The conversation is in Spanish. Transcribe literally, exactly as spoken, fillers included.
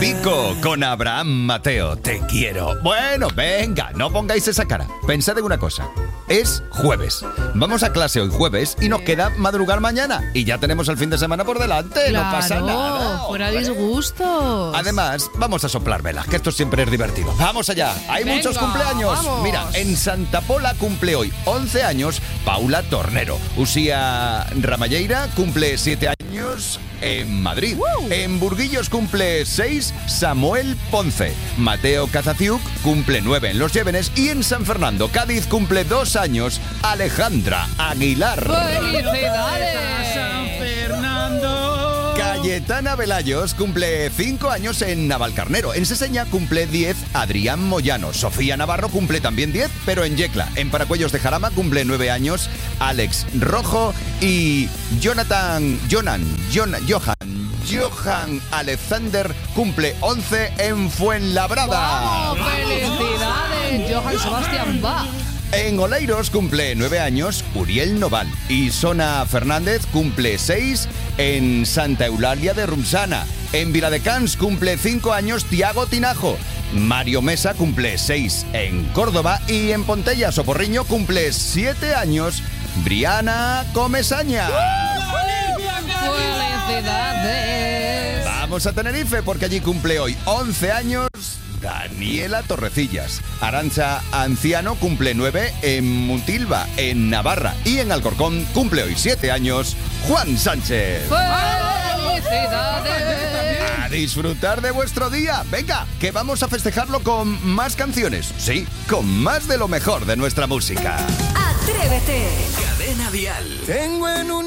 Vico con Abraham Mateo, te quiero. Bueno, venga, no pongáis esa cara. Pensad en una cosa. Es jueves. Vamos a clase hoy jueves y nos queda madrugar mañana. Y ya tenemos el fin de semana por delante. Claro, no pasa nada. Fuera disgustos. Además, vamos a soplar velas, que esto siempre es divertido. ¡Vamos allá! ¡Hay Venga, muchos cumpleaños! vamos. Mira, en Santa Pola cumple hoy once años Paula Tornero. Usía Ramalleira cumple siete años en Madrid. ¡Woo! En Burguillos cumple seis Samuel Ponce. Mateo Cazaciuc cumple nueve en Los Llévenes. Y en San Fernando, Cádiz, cumple dos años Alejandra Aguilar. ¡Felicidades! San Fernando. Cayetana Velayos cumple cinco años en Navalcarnero. En Seseña cumple diez Adrián Moyano. Sofía Navarro cumple también diez, pero en Yecla. En Paracuellos de Jarama cumple nueve años Alex Rojo. Y Jonathan, Jonan, Jon, Johan, Johan Alexander cumple once en Fuenlabrada. ¡Wow! ¡Felicidades! Johann Sebastian Bach. En Oleiros cumple nueve años Uriel Noval. Y Sona Fernández cumple seis en Santa Eulalia de Rumsana. En Viladecans cumple cinco años Tiago Tinajo. Mario Mesa cumple seis en Córdoba. Y en Pontella Soporriño cumple siete años Briana Comesaña. ¡Felicidades! Vamos a Tenerife porque allí cumple hoy once años Daniela Torrecillas. Arantxa Anciano cumple nueve en Muntilva, en Navarra. Y en Alcorcón cumple hoy siete años Juan Sánchez. ¡Felicidades! A disfrutar de vuestro día. Venga, que vamos a festejarlo con más canciones. Sí, con más de lo mejor de nuestra música. Atrévete. Cadena Dial. Tengo en un